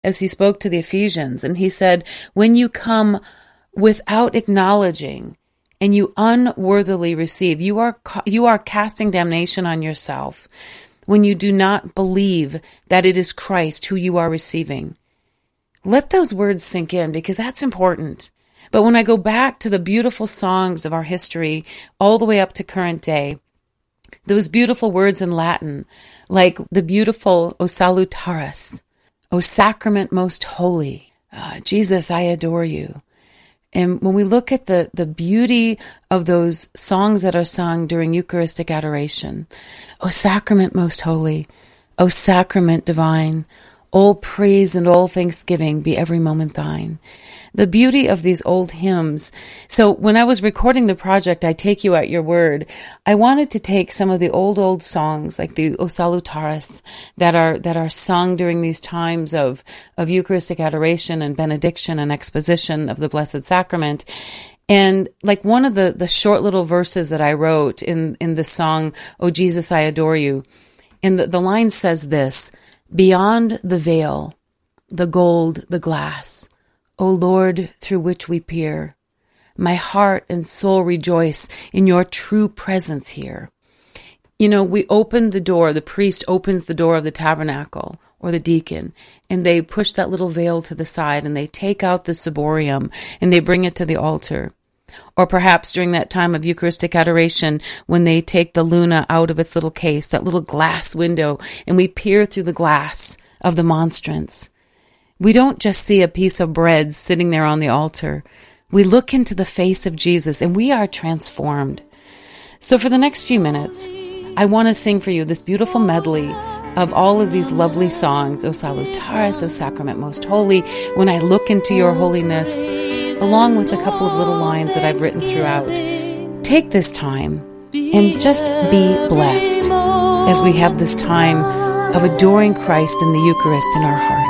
as he spoke to the Ephesians. And he said, when you come without acknowledging and you unworthily receive, you are casting damnation on yourself when you do not believe that it is Christ who you are receiving. Let those words sink in, because that's important. But when I go back to the beautiful songs of our history all the way up to current day, those beautiful words in Latin, like the beautiful O Salutaris, O Sacrament Most Holy, Jesus, I adore you. And when we look at the beauty of those songs that are sung during Eucharistic adoration, O Sacrament Most Holy, O Sacrament Divine, all praise and all thanksgiving be every moment thine. The beauty of these old hymns. So when I was recording the project, I Take You at Your Word, I wanted to take some of the old songs, like the O Salutaris, that are sung during these times of Eucharistic adoration and benediction and exposition of the Blessed Sacrament. And like one of the short little verses that I wrote in the song, O Jesus, I Adore You, and the line says this: beyond the veil, the gold, the glass, O Lord, through which we peer, my heart and soul rejoice in your true presence here. You know, we open the door, the priest opens the door of the tabernacle, or the deacon, and they push that little veil to the side, and they take out the ciborium, and they bring it to the altar. Or perhaps during that time of Eucharistic adoration, when they take the luna out of its little case, that little glass window, and we peer through the glass of the monstrance. We don't just see a piece of bread sitting there on the altar. We look into the face of Jesus, and we are transformed. So for the next few minutes, I want to sing for you this beautiful medley of all of these lovely songs, O Salutaris, O Sacrament Most Holy, When I Look into Your Holiness, along with a couple of little lines that I've written throughout. Take this time and just be blessed as we have this time of adoring Christ in the Eucharist in our heart.